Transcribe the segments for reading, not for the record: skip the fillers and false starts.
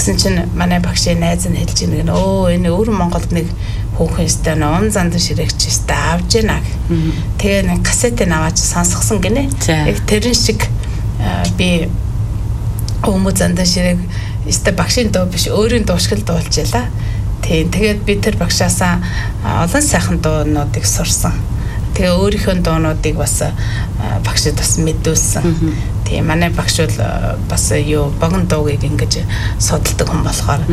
Тэгсэн чинь манай багшийн найз нь хэлж ийн гэнэ. Энэ өөр Монголд нэг хүүхэн өстэй ном зандан ширэгч өстэй авж гинэ. Тэгээ нэг кассетыг аваач сонсгосон гинэ. Яг тэрэн шиг би өөмө зандан ширэг өстэй багшийн дуу биш өөрийн дуушгил дуулж ялаа. Тэгээд би тэр багшаасаа олон сайхан дуунуудыг сурсан. Тэгээ өөрийнхөө дуунуудыг бас багшид бас мэдүүлсэн. Тэгээ манай багш бол бас богино дуугийг ингэж судалдаг хүн болохоор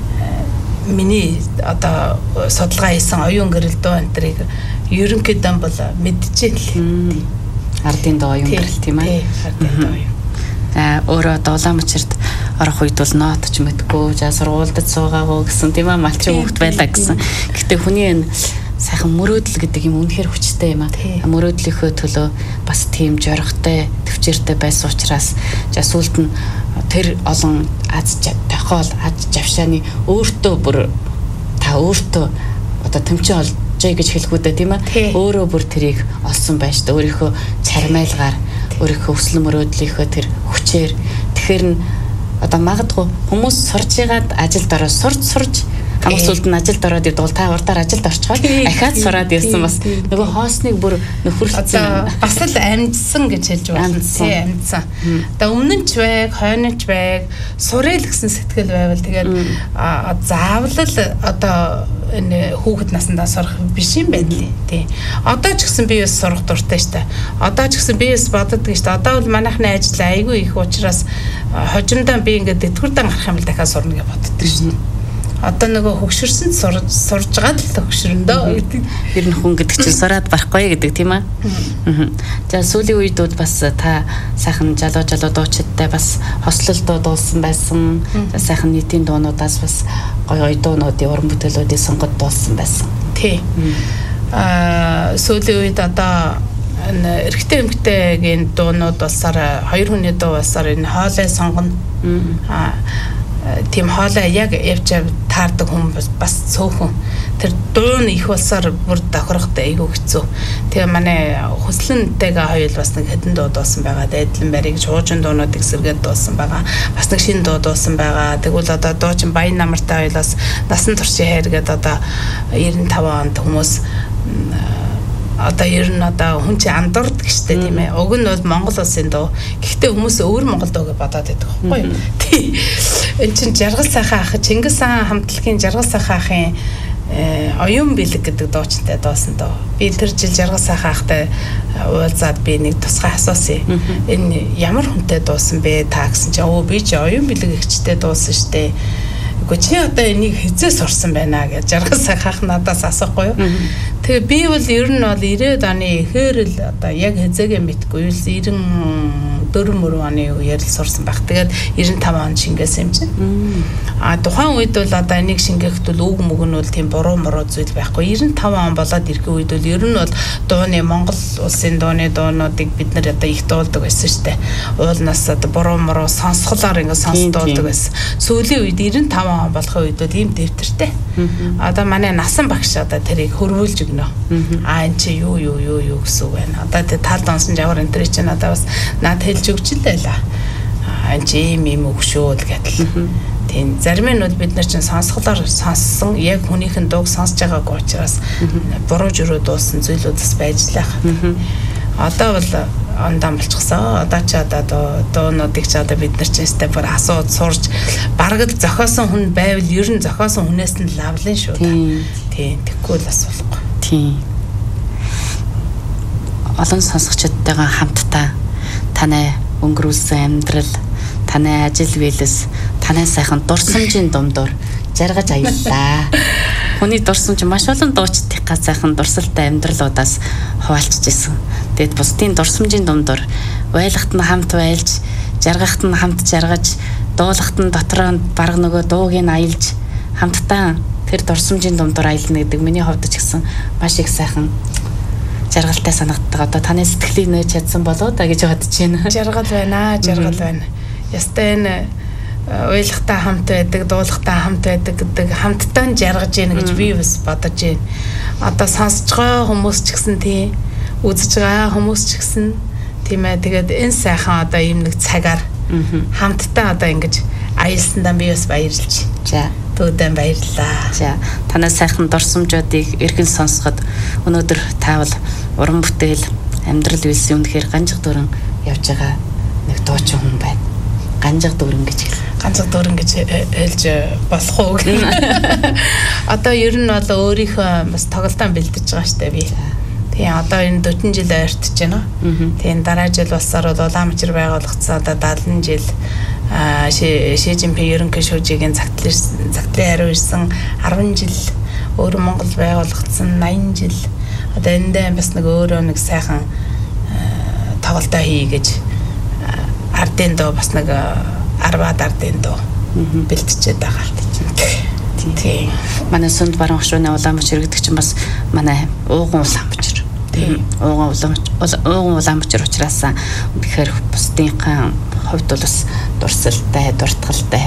миний одоо судалгаа хийсэн оюун гэрэл дуу энтрийг ерөнхийдөө бол мэдчихээн л. Ардын дуу оюун гэрэл тийм ээ. Ардын дуу. Өөрөө дулаан мөчөрт орох үед бол ноот ч мэдгүй, за сургуульд суугаагүй гэсэн тийм ээ, малчин хүүхэд байлаа гэсэн. Гэтэ хүний энэ сайхан мөрөөдөл гэдэг юм үнэхээр хүчтэй юм аа. Мөрөөдлийнхөө төлөө бас тийм жорготой, төвчээртэй байсан учраас сүлд нь тэр олон тохиол аз завшааны өөртөө бүр та өөртөө одоо тэмцэн олжээ гэж хэлэхүүдээ тийм ээ. Өөрөө бүр тэрийг олсон байж та өөрийнхөө чармайлгаар өөрийнхөө хүсэл мөрөөдлийнхөө тэр хүчээр тэгэхээр нь одоо магадгүй хүмүүс сурж байгаад ажилд ороод сурж хамаг сүлд нь ажилд ороод ирдэл та урдаар ажилд орчхоод ахаад сураад ирсэн бас нөгөө хоосныг бүр нөхөрлөсөн бас л амжсан гэж хэлж байна. Тийм амжсан. Одоо өмнө нь ч байг, хойно ч байг сурэл гэсэн сэтгэл байвал тэгээд заавал л одоо энэ хүүхэд насндаа сурах биш юм байна лээ. Тий. Одоо ч гэсэн би бас сурах дуртай штэ. Одоо ч гэсэн би бас боддог штэ. Одоо бол манайхны ажил айгүй их учраас хожимдоо би ингээд дэтгэврдээ гарах юм л дахиад сурна гэж боддог штэ. Одоо нөгөө хөгшөрсөнд сурж байгаа л хөгшөрөндөө гэдэг. Ер нь хүн гэдэг чинь сураад барахгүй гэдэг тийм аа. За сүүлийн үед бол бас та сайхан жалуу дуучидтай бас хослолдоо дуулсан байсан. Сайхан нийтийн дуунуудаас бас гоё дуунуудын уран бүтээлүүдийг сонгоод дуулсан байсан. Тий. Сүүлийн үед одоо эрэгтэй эмэгтэйгийн дуунууд болсоор хоёр хүний дуу болсоор энэ хоолой сонгоно. Тийм хоолой яг явж таардаг хүн бас цөөхөн тэр дуун их болсоор бүр давхрахтай айгүй хэцүү. Тэгээ манай хүслэнтэйгээ хоёул бас нэг хэдэн дуу дуусан байгаа. Эдлэн бариг шуужин дуунуудыг сэргээд дуусан байгаа. Бас нэг шинэ дуу дуусан байгаа. Тэгвэл одоо дуучин Баян намартай хоёулаас насан туршийн хайргээд одоо 95 онд хүмүүс одоо ер нь одоо хүн чи андуурдаг штэ тийм ээ. Уг нь бол Монгол улсын дуу. Гэхдээ хүмүүс өөр Монгол дуу гэж бодоод байдаг байхгүй юу? Тий. Энд чинь Жаргал сайхан ах, Чингис хаан хамтлагийн Жаргал сайхан ахын оюун бэлэг гэдэг дуучинтай дуусан дуу. Би тэр жил Жаргал сайхан ахтай уулзаад би нэг тусгай асуусан. Энэ ямар хүнтэй дуусан бэ та гэсэн чи би чи оюун бэлэг ихчтэй дуусан штэ. Үгүй чи одоо энийг хизээ сурсан байна гэж Жаргал сайхан ах надаас асуухгүй юу? Тэгээ би бол ер нь бол 90-ад оны ихээр л одоо яг хязээгээ мэдгүй л 94 оны үеэр л сурсан баг. Тэгээд 95 он шингээсэн юм чинь. Тухайн үед бол одоо энийг шингээхэд бол үг мөг нь бол тийм буруу зүйл байхгүй. 95 он болоод ирэхэд үед бол ер нь бол дууны Монгол улсын дууны дуунуудыг бид нар одоо их дуулдаг байсан шүү дээ. Уулнаас одоо буруу сонсголоор ингэ сонсдуулдаг байсан. Сүүлийн үед 95 он болохын үед бол ийм дэвтэртэй. Одоо манай насан багш одоо тэрийг хөрвүүлж өгнө. Энд чи юу гэсэн үг байна. Одоо тэ талд онсон жавар энэ төр чинь одоо бас над хэлж өгч л байлаа. Энд чи ийм өгшөөл гэдэл. Тийм зарим нь бол бид нар чинь сонсголоор сонссон яг хүнийхэн дууг сонсож байгаагүй учраас буруу журуу дуусан зүйлүүдс байж л байгаа. Одоо бол ондоо болчихсон. Одоо ч одоо дуунуудыг ч одоо бид нар ч өстэй бүр асууд сурж бараг зохиосон хүн байвал ер нь зохиосон хүнээс нь лавлын шүү дээ. Тийм тэггүй л асуулахгүй. Тийм. Олон сонсогчдтойгоо хамтдаа таны өнгөрүүлсэн амьдрал, таны ажил биелэс, таны сайхан дурсамжийн думдуур жаргаж аяллаа. Хүний дурсамж маш олон дуучдынхаа сайхан дурсалтай амьдралуудаас хуваалцж исэн. Тэгэд бусдын дурсамжийн думдуур байлгахт нь хамт байлж, жаргахт нь хамт жаргаж, дуулахт нь дотроо бараг нөгөө дууг нь аялж хамтдаа тэр дурсамжийн думдуур аялна гэдэг миний хувьд ч гэсэн маш их сайхан жаргалтай санагддаг. Одоо таны сэтгэлийг нээж чадсан болоо да гэж бодож байна. Жаргал байна. Ястай энэ уйлахтай хамт байдаг, дуулахтай хамт байдаг гэдэг хамтдаа жаргаж яана гэж би бас бодож байна. Одоо сонсож байгаа хүмүүс ч гэсэн тийм, үзэж байгаа хүмүүс ч гэсэн тийм ээ. Тэгээд энэ сайхан одоо ийм нэг цагаар хамтдаа одоо ингэж аясандаа би бас баярлж. За. Төвдөн баярлалаа. За. Танаас сайхан дурсамжуудыг эргэн сонсоход өнөөдөр таавал уран бүтээл амьдрал үйлс үнэхээр ганжиг дөрөн явж байгаа нэг дуучин хүн байна. Ганжиг дөрөн гэж хэл. Ганцхан дөрөн гэж хэлж болох уу гэх. Одоо ер нь бол өөрийнхөө бас тоглолтоо бэлдэж байгаа штэ би. Тэгээ одоо энэ 40 жил ойртож байна. Тэгээ дараа жил болсоор бол Улаанбаатар байгуулагдсан одоо 70 жил Ши Жинпин ерөнхий шүүжигийн цагтлын хариу ирсэн 10 жил өөр Монгол байгуулагдсан 80 жил одоо эндээ бас нэг өөрөө нэг сайхан тоглолтоо хий гэж ардын доо бас нэг 10-аад ардын доо бэлтжээд байгаа л тийм. Манай Сүнд баруун хашууны Улаанбаатар гэдэг чинь бас манай ууган Улаанбаатар. Тийм. Ууган Улаанбаатар учраас тэгэхээр бусдынхаа хувьд бол бас дурсалтай, дуртгалтай.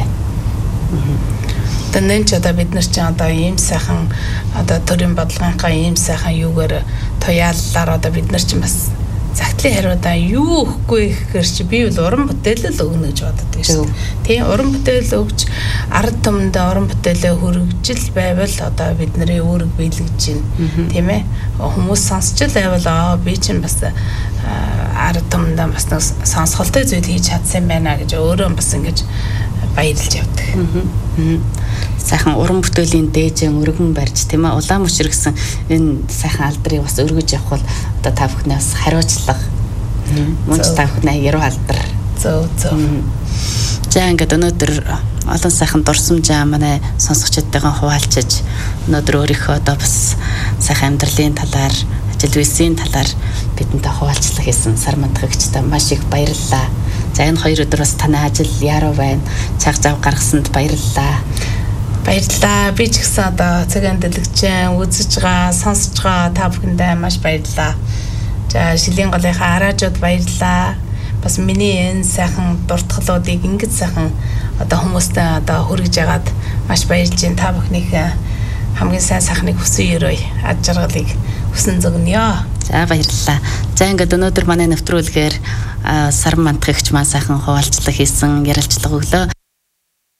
Тэнэн ч одоо бид нар ч одоо ийм сайхан одоо төрийн бодлогынхаа ийм сайхан юугаар туяаллаар одоо бид нар ч бас цагтлын хариудаа юу өгөхгүй гэхээр чи би бол уран бүтээлэл өгнө гэж боддог шүү дээ. Тийм уран бүтээл өгч ард түмэндээ уран бүтээлээ хөргөжл байвал одоо бидний үүрэг биелгэж байна. Тийм ээ. Хүмүүс сонсч л байвал би чинь бас ард түмэндээ бас нэг сонсголтой зүйл хийж чадсан байна гэж өөрөө бас ингэж баярлж явдаг. Сайхан уран бүтээлийн дээжээ өргөн барьж тийм ээ Улаанбаатар гэсэн энэ сайхан алдрыг бас өргөж явах бол одоо та бүхнээ бас хариуцлага мөн ч та бүхнээ яруу алдар зөө. За ингээд өнөөдөр олон сайхан дурсамжаа манай сонсогчдтойгоо хуваалцаж өнөөдөр өөрийнхөө одоо бас сайхан амьдралын талаар ажил үйлсийн талаар бидэнтэй хуваалцлага хийсэн сар мандагчтай маш их баярлалаа. За энэ хоёр өдөр бас таны ажил яруу байна. Цаг зав гаргасанд баярлалаа. Баярлалаа. Би ч гэсэн одоо цагаан дэлгэцэн үзэж байгаа, сонсож байгаа та бүхэндээ маш баярлалаа. За шилийн голынхаа араажууд баярлалаа. Бас миний энэ сайхан дуртгалуудыг ингэж сайхан одоо хүмүүстээ одоо хүргэж яагаад маш баярлж байна. Та бүхнийг хамгийн сайн сайхныг хүсэн өрөө ад жаргалыг хүсэн зөгнё. За баярлалаа. За ингээд өнөөдөр манай нэвтрүүлгээр сар мандагч маань сайхан хуваалцлага хийсэн, ярилцлага өглөө.